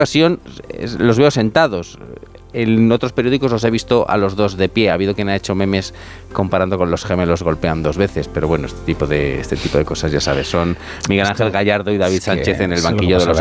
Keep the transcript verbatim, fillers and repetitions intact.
ocasión los veo sentados. En otros periódicos los he visto a los dos de pie. Ha habido quien ha hecho memes comparando con los gemelos golpean dos veces, pero bueno, este tipo de este tipo de cosas, ya sabes, son Miguel Ángel Gallardo y David Sánchez en el banquillo de los